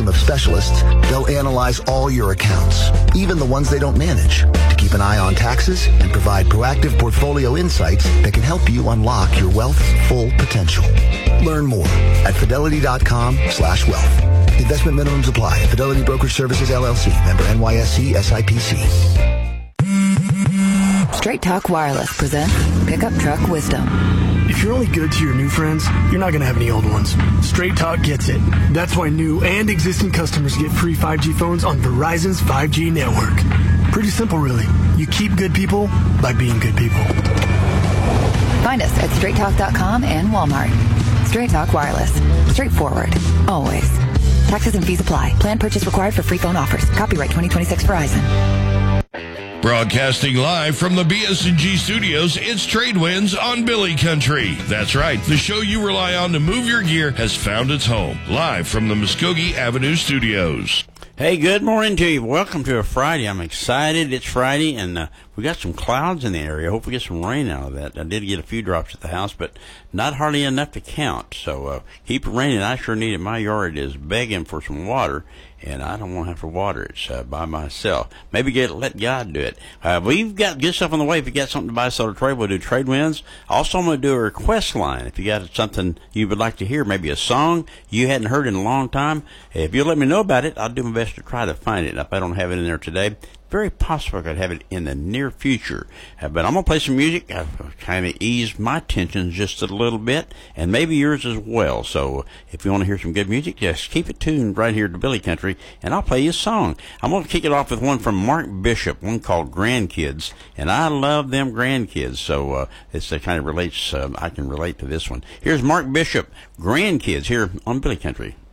team of specialists, they'll analyze all your accounts, even the ones they don't manage, to keep an eye on taxes and provide proactive portfolio insights that can help you unlock your wealth's full potential. Learn more at fidelity.com/wealth. Investment minimums apply. Fidelity Brokerage Services, LLC. Member NYSE SIPC. Straight Talk Wireless presents Pickup Truck Wisdom. If you're only good to your new friends, you're not going to have any old ones. Straight Talk gets it. That's why new and existing customers get free 5G phones on Verizon's 5G network. Pretty simple, really. You keep good people by being good people. Find us at straighttalk.com and Walmart. Straight Talk Wireless. Straightforward. Always. Taxes and fees apply. Plan purchase required for free phone offers. Copyright 2026 Verizon. Broadcasting live from the BS&G studios, it's Trade Winds on Billy Country. That's right, the show you rely on to move your gear has found its home, live from the Muskogee Avenue studios. Hey, good morning to you. Welcome to a Friday. I'm excited. It's Friday, and we got some clouds in the area. Hope we get some rain out of that. I did get a few drops at the house, but not hardly enough to count. So keep it raining. I sure need it. My yard is begging for some water, and I don't want to have to water it by myself. Maybe let God do it. We've got good stuff on the way. If you got something to buy, sell, or trade, we'll do Trade Winds. Also, I'm going to do a request line. If you got something you would like to hear, maybe a song you hadn't heard in a long time, if you'll let me know about it, I'll do my best to try to find it. If I don't have it in there today, very possible I could have it in the near future. But I'm going to play some music. I've kind of eased my tensions just a little bit, and maybe yours as well. So if you want to hear some good music, just keep it tuned right here to Billy Country, and I'll play you a song. I'm going to kick it off with one from Mark Bishop, one called Grandkids, and I love them grandkids. So it kind of relates, I can relate to this one. Here's Mark Bishop, Grandkids, here on Billy Country.